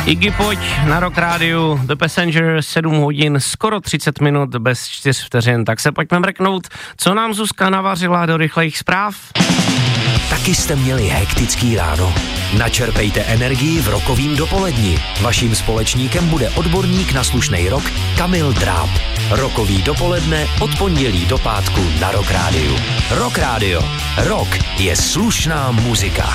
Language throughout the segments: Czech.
Iggy Pop na Rock Rádiu, The Passenger, 7 hodin, skoro 30 minut bez 4 vteřin. Tak se pojďme mrknout, co nám Zuzka navařila do rychlejch zpráv. Taky jste měli hektický ráno? Načerpejte energii v rokovým dopoledni. Vaším společníkem bude odborník na slušnej rock Kamil Dráb. Rokový dopoledne od pondělí do pátku na Rock Rádiu. Rock Rádio. Rock je slušná muzika.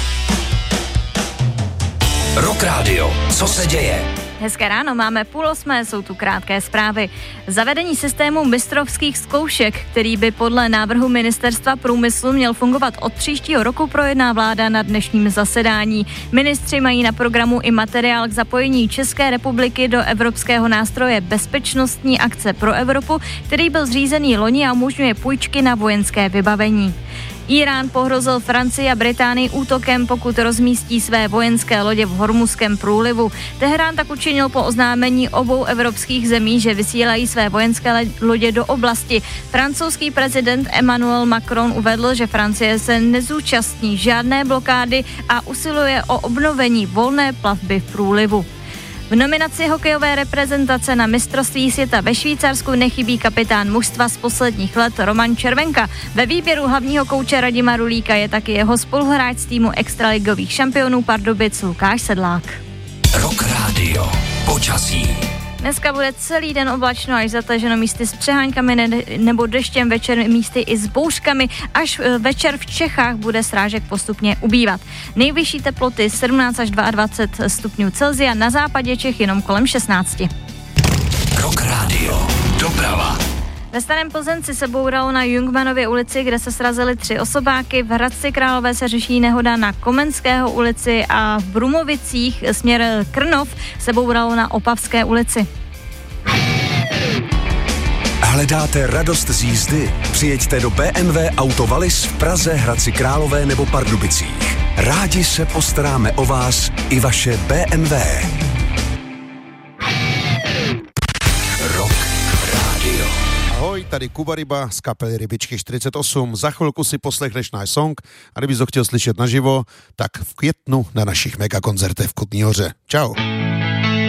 Rock Rádio. Co se děje? Hezké ráno, máme 7:30, jsou tu krátké zprávy. Zavedení systému mistrovských zkoušek, který by podle návrhu Ministerstva průmyslu měl fungovat od příštího roku, projedná vláda na dnešním zasedání. Ministři mají na programu i materiál k zapojení České republiky do evropského nástroje Bezpečnostní akce pro Evropu, který byl zřízený loni a umožňuje půjčky na vojenské vybavení. Irán pohrozil Francii a Británii útokem, pokud rozmístí své vojenské lodě v Hormuzském průlivu. Teherán tak učinil po oznámení obou evropských zemí, že vysílají své vojenské lodě do oblasti. Francouzský prezident Emmanuel Macron uvedl, že Francie se nezúčastní žádné blokády a usiluje o obnovení volné plavby v průlivu. V nominaci hokejové reprezentace na mistrovství světa ve Švýcarsku nechybí kapitán mužstva z posledních let Roman Červenka. Ve výběru hlavního kouče Radima Rulíka je taky jeho spoluhráč z týmu extraligových šampionů Pardubic Lukáš Sedlák. Rock Radio. Počasí. Dneska bude celý den oblačno až zataženo, místy s přeháňkami nebo deštěm, večer místy i s bouřkami. Až večer v Čechách bude srážek postupně ubývat. Nejvyšší teploty 17 až 22 stupňů Celsia, na západě Čech jenom kolem 16. Rock Radio. Doprava. Ve Starém Plzenci se bouralo na Jungmanově ulici, kde se srazily 3 osobáky. V Hradci Králové se řeší nehoda na Komenského ulici a v Brumovicích směr Krnov se bouralo na Opavské ulici. Hledáte radost z jízdy? Přijeďte do BMW Auto Wallis v Praze, Hradci Králové nebo Pardubicích. Rádi se postaráme o vás i vaše BMW. Ahoj, tady Kuba Ryba z kapely Rybičky 48. Za chvilku si poslechneš náš song a kdybys ho chtěl slyšet naživo, tak v květnu na našich megakoncertech v Kutní Hoře. Čau.